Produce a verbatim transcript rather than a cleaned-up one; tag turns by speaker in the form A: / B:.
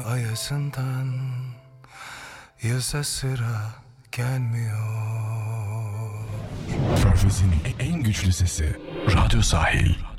A: Ayasından yaza sıra gelmiyor.
B: Körfez'in en güçlü sesi Radyo Sahil.